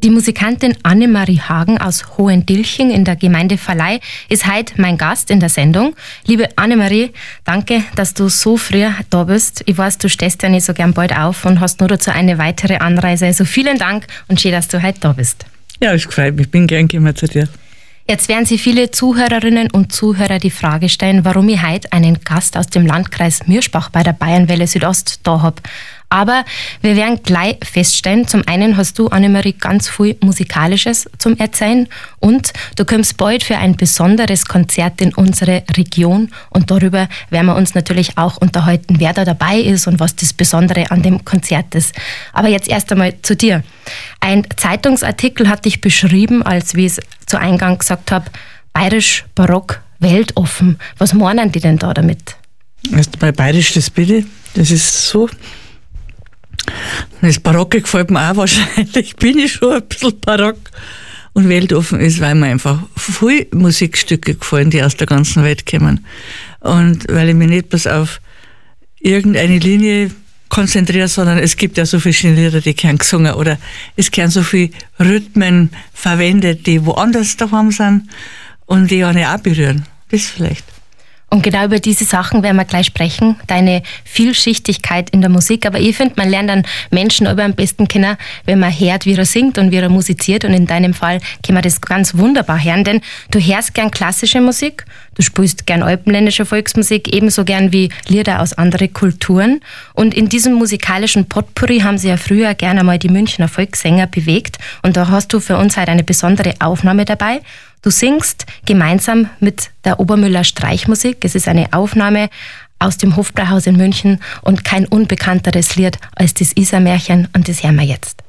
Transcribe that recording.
Die Musikantin Annemarie Hagen aus Hohendilching in der Gemeinde Valley ist heute mein Gast in der Sendung. Liebe Annemarie, danke, dass du so früh da bist. Ich weiß, du stehst ja nicht so gern bald auf und hast nur dazu eine weitere Anreise. Also vielen Dank und schön, dass du heute da bist. Ja, ich freue mich. Ich bin gern gekommen zu dir. Jetzt werden sich viele Zuhörerinnen und Zuhörer die Frage stellen, warum ich heute einen Gast aus dem Landkreis Mürspach bei der Bayernwelle Südost da habe. Aber wir werden gleich feststellen, zum einen hast du, Annemarie, ganz viel Musikalisches zum Erzählen und du kommst bald für ein besonderes Konzert in unsere Region und darüber werden wir uns natürlich auch unterhalten, wer da dabei ist und was das Besondere an dem Konzert ist. Aber jetzt erst einmal zu dir. Ein Zeitungsartikel hat dich beschrieben, als wie ich es zu Eingang gesagt habe, bayerisch, barock, weltoffen. Was meinen die denn da damit? Erst mal bayerisch das bitte. Das ist so. Das Barocke gefällt mir auch wahrscheinlich. Bin ich schon ein bisschen barock. Und weltoffen ist, weil mir einfach viele Musikstücke gefallen, die aus der ganzen Welt kommen. Und weil ich mich nicht bloß auf irgendeine Linie konzentriere, sondern es gibt ja so verschiedene Lieder, die gern gesungen oder es gern so viele Rhythmen verwendet, die woanders daheim sind und die einen auch berühren. Das vielleicht. Und genau über diese Sachen werden wir gleich sprechen, deine Vielschichtigkeit in der Musik. Aber ich finde, man lernt einen Menschen aber am besten kennen, wenn man hört, wie er singt und wie er musiziert. Und in deinem Fall kann man das ganz wunderbar hören, denn du hörst gern klassische Musik, du spielst gern alpenländische Volksmusik, ebenso gern wie Lieder aus anderen Kulturen. Und in diesem musikalischen Potpourri haben sie ja früher gerne mal die Münchner Volkssänger bewegt. Und da hast du für uns heute eine besondere Aufnahme dabei. Du singst gemeinsam mit der Obermüller Streichmusik. Es ist eine Aufnahme aus dem Hofbräuhaus in München und kein unbekannteres Lied als das Isarmärchen und das hören wir jetzt.